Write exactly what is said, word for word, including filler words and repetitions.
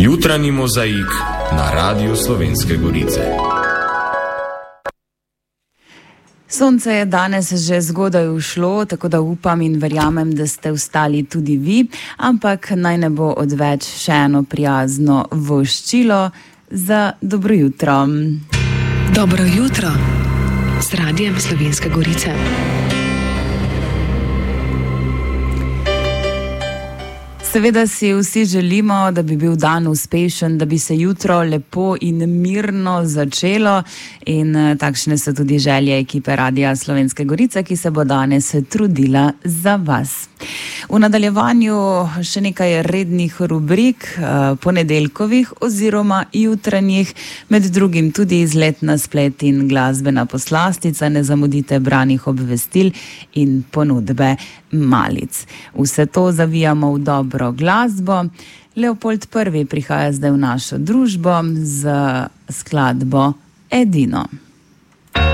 Jutranji mozaik na Radiu Slovenske Gorice. Sonce je danes že zgodaj ušlo, tako da upam in verjamem, da ste vstali tudi vi, ampak naj ne bo odveč še eno prijazno voščilo za dobro jutro. Dobro jutro z Radijem Slovenske Gorice. Seveda si vsi želimo, da bi bil dan uspešen, da bi se jutro lepo in mirno začelo in takšne so tudi želje ekipe Radia Slovenske Gorice, ki se bo danes trudila za vas. V nadaljevanju še nekaj rednih rubrik, ponedeljkovih oziroma jutranjih, med drugim tudi izlet na splet in glasbena poslastica, ne zamudite branih obvestil in ponudbe malic. Vse to zavijamo v dobro glasbo. Leopold Prvi prihaja zdaj v našo družbo z skladbo Edino.